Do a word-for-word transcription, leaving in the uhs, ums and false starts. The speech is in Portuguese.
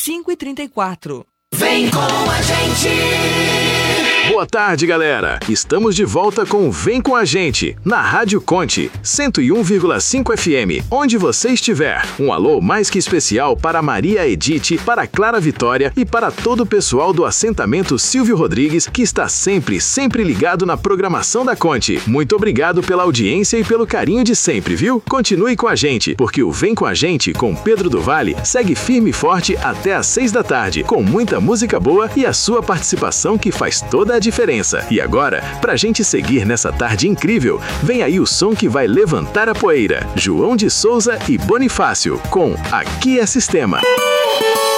cinco e trinta e quatro. Vem com a gente! Boa tarde, galera! Estamos de volta com Vem com a Gente, na Rádio Conte, cento e um vírgula cinco F M, onde você estiver. Um alô mais que especial para Maria Edith, para Clara Vitória e para todo o pessoal do assentamento Silvio Rodrigues, que está sempre, sempre ligado na programação da Conte. Muito obrigado pela audiência e pelo carinho de sempre, viu? Continue com a gente, porque o Vem com a Gente, com Pedro do Vale, segue firme e forte até às seis da tarde, com muita música boa e a sua participação que faz toda a diferença. E agora, pra gente seguir nessa tarde incrível, vem aí o som que vai levantar a poeira. João de Souza e Bonifácio, com Aqui é Sistema.